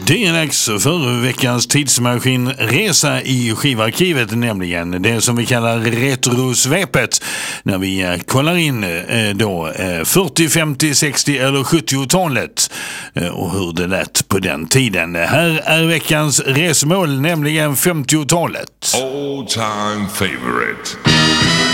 Det är dags för veckans tidsmaskinresa i skivarkivet, nämligen det som vi kallar retrosvepet, när vi kollar in då 40, 50, 60 eller 70-talet och hur det lät på den tiden. Här är veckans resmål, nämligen 50-talet. All time favorite.